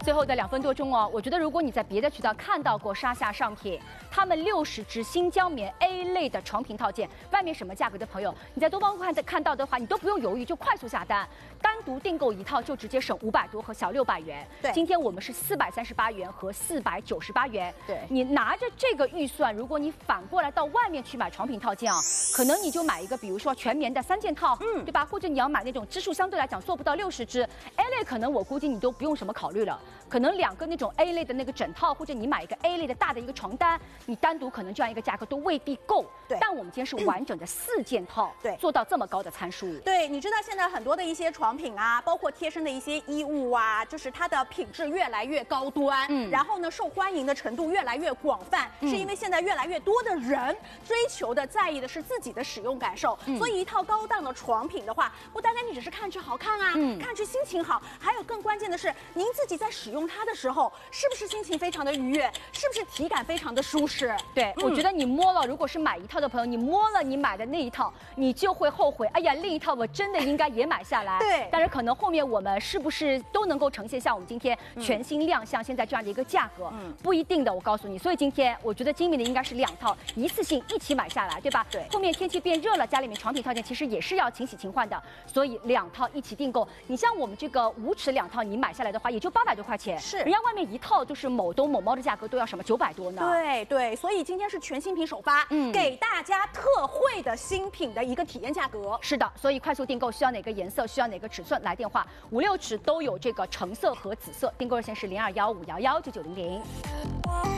最后的2分多钟哦，我觉得如果你在别的渠道看到过沙夏上品，他们60支新疆棉 A 类的床品套件，外面什么价格的朋友，你在多方看到的话，你都不用犹豫，就快速下单，单独订购一套就直接省500多和小600元。 对， 今天我们是438元和498元。 对， 你拿着这个预算，如果你反过来到外面去买床品套件啊，可能你就买一个，比如说全棉的3件套，对吧？或者你要买那种支数相对来讲做不到60支 ，A 类可能我估计你都不用什么考虑了，可能2个那种 A 类的那个枕套，或者你买一个 A 类的大的一个床单，你单独可能这样一个价格都未必够。 对， 但我们今天是完整的4件套， 对， 做到这么高的参数。 对，你知道现在很多的一些床品啊，包括贴身的一些衣物啊，就是它的品质越来越高端，然后呢，受欢迎的程度越来越广泛，是因为现在越来越多的人追求的、在意的是自己的使用感受，所以一套高档的床品的话，不单单你只是看着好看啊，看着心情好，还有更关键的是，您自己在使用它的时候，是不是心情非常的愉悦，是不是体感非常的舒适？ 对，我觉得你摸了，如果是买一套的朋友，你摸了你买的那一套，你就会后悔，哎呀，另一套我真的应该也买下来。 对， 但是可能后面我们是不是都能够呈现像我们今天全新亮相现在这样的一个价格？不一定的，我告诉你。所以今天我觉得精明的应该是2套一次性一起买下来，对吧？ 对。 后面天气变热了，家里面床品套件其实也是要勤洗勤换的，所以2套一起订购。你像我们这个5尺2套，你买下来的话也就800多块钱， 是。 人家外面一套就是某东某猫的价格都要什么900多呢？ 对对，所以今天是全新品首发，给大家特惠的新品的一个体验价格。 是的，所以快速订购需要哪个颜色，需要哪个尺寸，来电话5、6尺都有这个橙色和紫色，订购热线是0215119900。